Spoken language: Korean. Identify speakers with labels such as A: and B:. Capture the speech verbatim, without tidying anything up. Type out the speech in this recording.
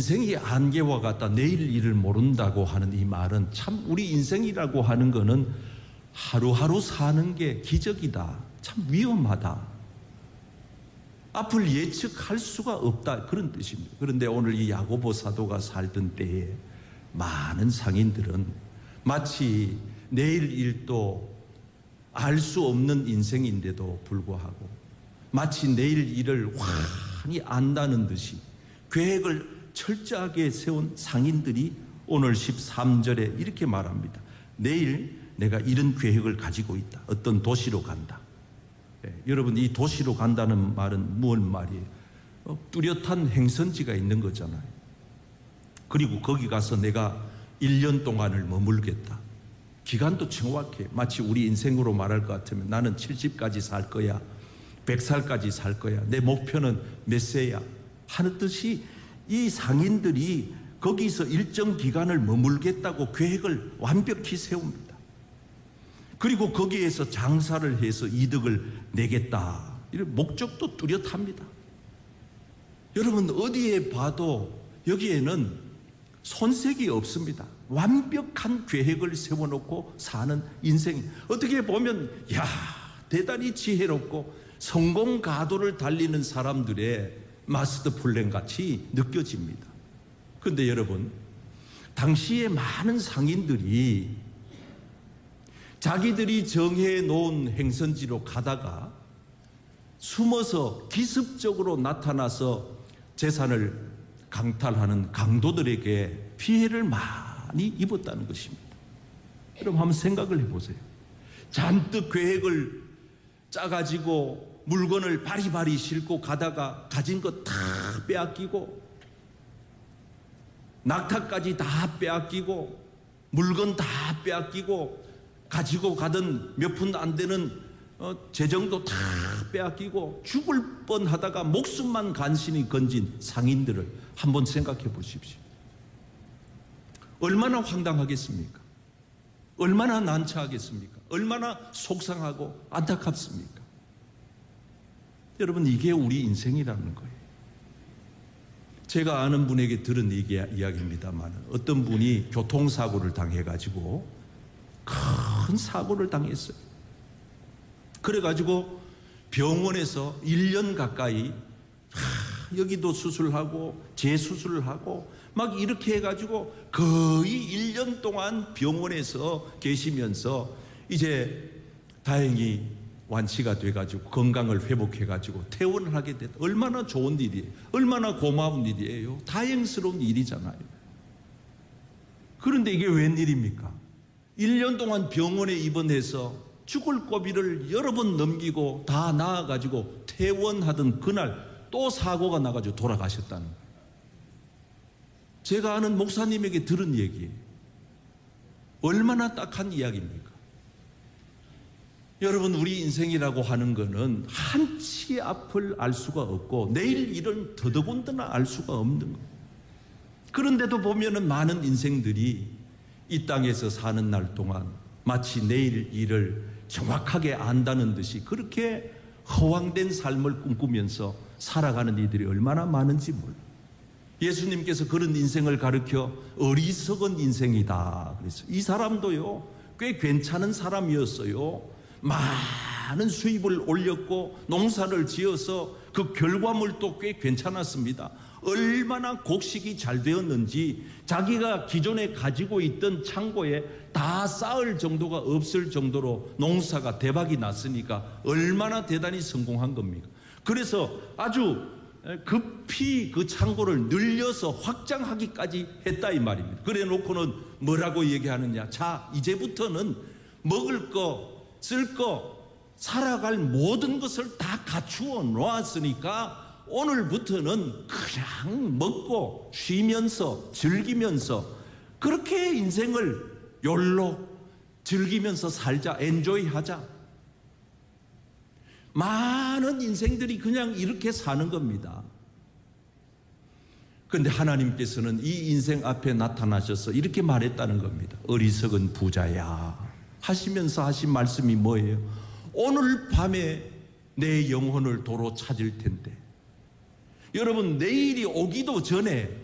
A: 인생이 안개와 같다, 내일 일을 모른다고 하는 이 말은 참 우리 인생이라고 하는 거는 하루하루 사는 게 기적이다, 참 위험하다, 앞을 예측할 수가 없다, 그런 뜻입니다. 그런데 오늘 이 야고보 사도가 살던 때에 많은 상인들은 마치 내일 일도 알 수 없는 인생인데도 불구하고 마치 내일 일을 환히 안다는 듯이 계획을 철저하게 세운 상인들이 오늘 십삼 절에 이렇게 말합니다. 내일 내가 이런 계획을 가지고 있다. 어떤 도시로 간다. 네, 여러분, 이 도시로 간다는 말은 무슨 말이에요? 어, 뚜렷한 행선지가 있는 거잖아요. 그리고 거기 가서 내가 일 년 동안을 머물겠다. 기간도 정확해. 마치 우리 인생으로 말할 것 같으면 나는 칠십까지 살 거야, 백 살까지 살 거야, 내 목표는 몇 세야 하는 듯이 이 상인들이 거기서 일정 기간을 머물겠다고 계획을 완벽히 세웁니다. 그리고 거기에서 장사를 해서 이득을 내겠다, 이런 목적도 뚜렷합니다. 여러분, 어디에 봐도 여기에는 손색이 없습니다. 완벽한 계획을 세워놓고 사는 인생, 어떻게 보면 야 대단히 지혜롭고 성공 가도를 달리는 사람들의 마스터 플랜 같이 느껴집니다. 그런데 여러분, 당시에 많은 상인들이 자기들이 정해 놓은 행선지로 가다가 숨어서 기습적으로 나타나서 재산을 강탈하는 강도들에게 피해를 많이 입었다는 것입니다. 여러분, 한번 생각을 해보세요. 잔뜩 계획을 짜가지고 물건을 바리바리 싣고 가다가 가진 것 다 빼앗기고, 낙타까지 다 빼앗기고, 물건 다 빼앗기고, 가지고 가던 몇 푼 안 되는 어, 재정도 다 빼앗기고 죽을 뻔하다가 목숨만 간신히 건진 상인들을 한번 생각해 보십시오. 얼마나 황당하겠습니까? 얼마나 난처하겠습니까? 얼마나 속상하고 안타깝습니까? 여러분, 이게 우리 인생이라는 거예요. 제가 아는 분에게 들은 이야기입니다만, 어떤 분이 교통사고를 당해가지고 큰 사고를 당했어요. 그래가지고 병원에서 일 년 가까이 하, 여기도 수술하고 재수술을 하고 막 이렇게 해가지고 거의 일 년 동안 병원에서 계시면서 이제 다행히 완치가 돼가지고 건강을 회복해가지고 퇴원을 하게 됐다. 얼마나 좋은 일이에요. 얼마나 고마운 일이에요. 다행스러운 일이잖아요. 그런데 이게 웬일입니까? 일 년 동안 병원에 입원해서 죽을 고비를 여러 번 넘기고 다 나아가지고 퇴원하던 그날 또 사고가 나가지고 돌아가셨다는 거예요. 제가 아는 목사님에게 들은 얘기예요. 얼마나 딱한 이야기입니까? 여러분, 우리 인생이라고 하는 거는 한치 앞을 알 수가 없고 내일 일은 더더군다나 알 수가 없는 거예요. 그런데도 보면은 많은 인생들이 이 땅에서 사는 날 동안 마치 내일 일을 정확하게 안다는 듯이 그렇게 허황된 삶을 꿈꾸면서 살아가는 이들이 얼마나 많은지 몰라요. 예수님께서 그런 인생을 가르쳐 어리석은 인생이다 그래서 이 사람도요 꽤 괜찮은 사람이었어요. 많은 수입을 올렸고 농사를 지어서 그 결과물도 꽤 괜찮았습니다. 얼마나 곡식이 잘 되었는지 자기가 기존에 가지고 있던 창고에 다 쌓을 정도가 없을 정도로 농사가 대박이 났으니까 얼마나 대단히 성공한 겁니까? 그래서 아주 급히 그 창고를 늘려서 확장하기까지 했다 이 말입니다. 그래 놓고는 뭐라고 얘기하느냐? 자, 이제부터는 먹을 거, 쓸 거, 살아갈 모든 것을 다 갖추어 놓았으니까 오늘부터는 그냥 먹고 쉬면서 즐기면서 그렇게 인생을 욜로 즐기면서 살자, 엔조이 하자. 많은 인생들이 그냥 이렇게 사는 겁니다. 그런데 하나님께서는 이 인생 앞에 나타나셔서 이렇게 말했다는 겁니다. 어리석은 부자야 하시면서 하신 말씀이 뭐예요? 오늘 밤에 내 영혼을 도로 찾을 텐데, 여러분, 내일이 오기도 전에